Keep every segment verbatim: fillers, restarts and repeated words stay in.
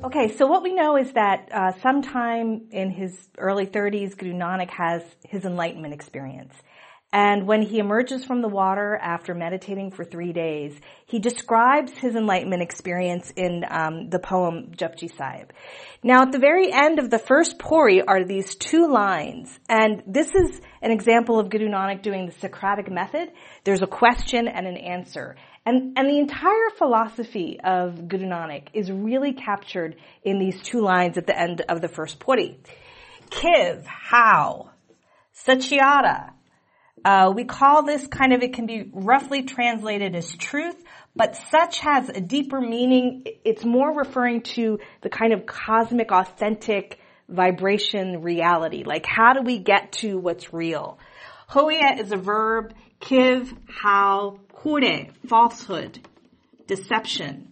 Okay, so what we know is that uh, sometime in his early thirties, Guru Nanak has his enlightenment experience. And when he emerges from the water after meditating for three days, he describes his enlightenment experience in um, the poem Japji Sahib. Now, at the very end of the first puri are these two lines, and this is an example of Guru Nanak doing the Socratic method. There's a question and an answer. And, and the entire philosophy of Guru Nanak is really captured in these two lines at the end of the first puri. Kiv, how? Satyata. Uh, we call this kind of, it can be roughly translated as truth, but such has a deeper meaning. It's more referring to the kind of cosmic, authentic vibration reality. Like, how do we get to what's real? Hoya is a verb. Kiv, how? Kure, falsehood, deception.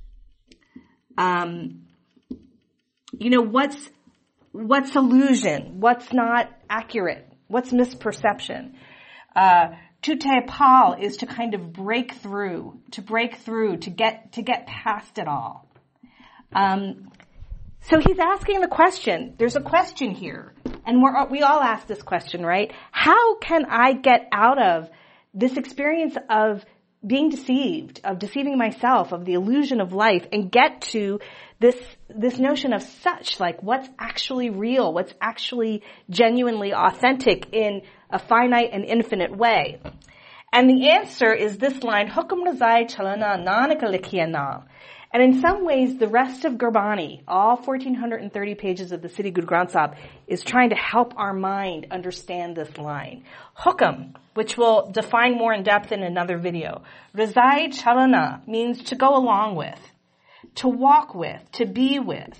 Um, you know, what's, what's illusion? What's not accurate? What's misperception? Uh, to pal is to kind of break through, to break through, to get, to get past it all. Um, so he's asking the question. There's a question here. And we're, we all ask this question, right? How can I get out of this experience of being deceived, of deceiving myself, of the illusion of life, and get to this, this notion of such, like what's actually real, what's actually genuinely authentic in a finite and infinite way? And the answer is this line, Hukum Nazai Chalana Nanak Likhiya. And in some ways, the rest of Gurbani, all one thousand four hundred thirty pages of the Siddhi Guru Granth Sahib, is trying to help our mind understand this line. Hukam, which we'll define more in depth in another video. Razai Chalana means to go along with, to walk with, to be with,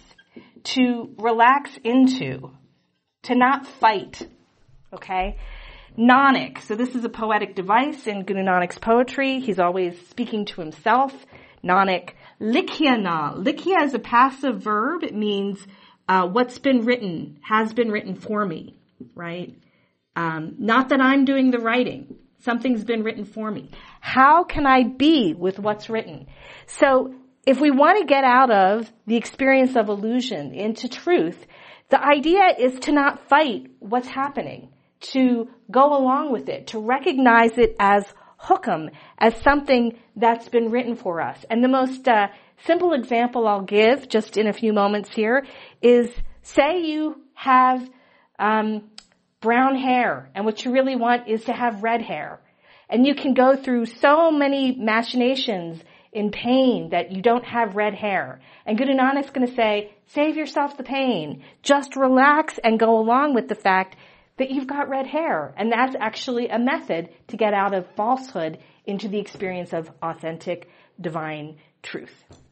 to relax into, to not fight. Okay? Nanak, so this is a poetic device in Guru Nanak's poetry. He's always speaking to himself. Nanak. Likhiya na. Likhiya is a passive verb. It means uh, what's been written, has been written for me, right? Um, not that I'm doing the writing. Something's been written for me. How can I be with what's written? So if we want to get out of the experience of illusion into truth, the idea is to not fight what's happening, to go along with it, to recognize it as hukam, as something that's been written for us. And the most uh, simple example I'll give just in a few moments here is, say you have um, brown hair, and what you really want is to have red hair. And you can go through so many machinations in pain that you don't have red hair. And Guru Nanak's going to say, save yourself the pain. Just relax and go along with the fact that you've got red hair. And that's actually a method to get out of falsehood into the experience of authentic divine truth.